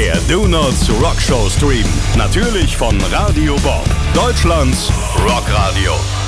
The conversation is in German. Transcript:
Der Do-Nots Rock Show Stream. Natürlich von Radio Bob. Deutschlands Rockradio.